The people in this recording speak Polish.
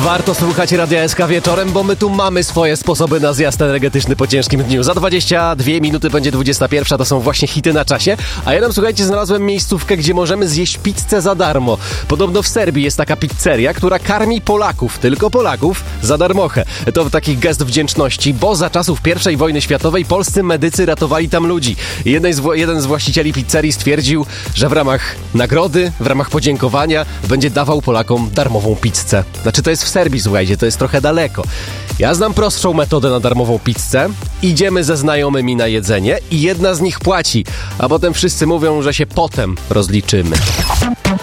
Warto słuchać Radia SK wieczorem, bo my tu mamy swoje sposoby na zjazd energetyczny po ciężkim dniu. Za 22 minuty będzie 21, to są właśnie hity na czasie. A ja tam, słuchajcie, znalazłem miejscówkę, gdzie możemy zjeść pizzę za darmo. Podobno w Serbii jest taka pizzeria, która karmi Polaków, tylko Polaków, za darmochę. To taki gest wdzięczności, bo za czasów I wojny światowej polscy medycy ratowali tam ludzi. Jeden z właścicieli pizzerii stwierdził, że w ramach nagrody, w ramach podziękowania będzie dawał Polakom darmową pizzę. Znaczy, to jest w Serbii, słuchajcie, to jest trochę daleko. Ja znam prostszą metodę na darmową pizzę. Idziemy ze znajomymi na jedzenie i jedna z nich płaci, a potem wszyscy mówią, że się potem rozliczymy.